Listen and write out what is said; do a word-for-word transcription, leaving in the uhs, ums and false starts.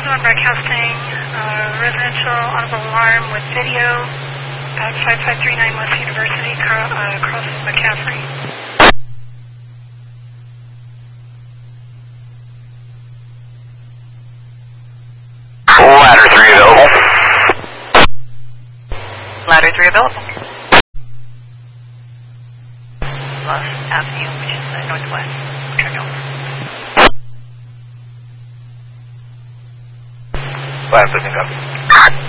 one broadcasting uh, residential audible alarm with video at five five three nine West University, Carl, uh, Carlson McCaffrey. Ladder three available. Ladder three available. Bluff Avenue, which is the northwest. Turn over. Ladder fifteen copy.